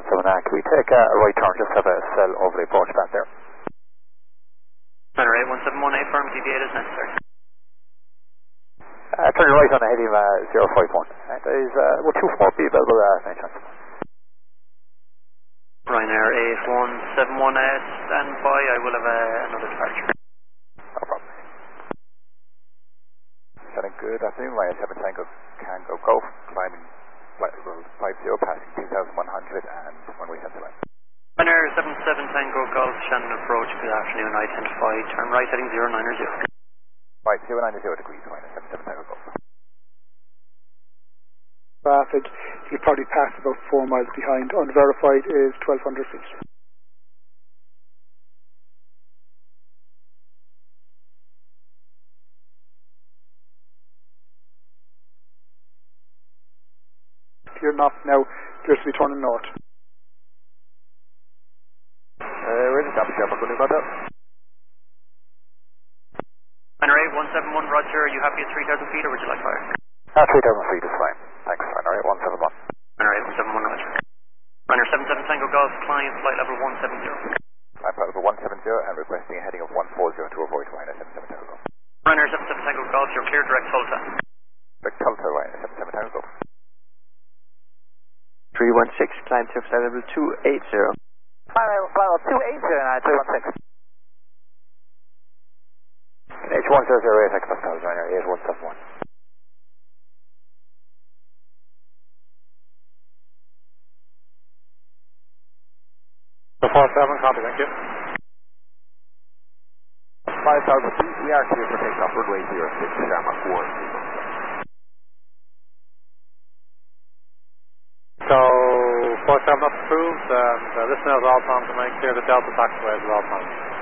can we take a right turn, just have a cell over the approach path there. Runner 81718, firm deviate as necessary. Turn your right on the heading 051. There's about 240 available any chance. Ryanair 8171, stand by, I will have another departure. No problem. Sounding good. Afternoon, Ryanair 7 Tango Tango Golf, climbing 50, passing 2100 and one way center line. Ryanair 77 Tango Golf, Shannon approach, good afternoon, identify, turn right heading 090. Right, 090 degrees, Ryanair 77 Tango Golf. Traffic, you'll probably pass about 4 miles behind. Unverified is 1200 feet. You're not now, appears to be turning north. We're just up to Sherbrooke, what about that? Ryanair 8171, Roger, are you happy at 3000 feet or would you like higher? 3000 feet is fine. Thanks, Ryanair 8171. Ryanair 817, Roger. Ryanair 77 Tango Golf, climb flight level 170. I'm flight level 170 and requesting a heading of 140 to avoid Ryanair 77 Tango Golf. Ryanair 77 Tango Golf, you're clear direct Tulsa. Direct Tulsa, Ryanair 77 Tango Golf. 316, climb to flight level 280. Flight level 280 and 316. H1008, X Ryanair 8171. So 47, copy, thank you. 5000 feet, we are clear for takeoff, runway 06, Sharma 4. So 47 not approved, and this now is all time to make clear the Delta taxiway is all time.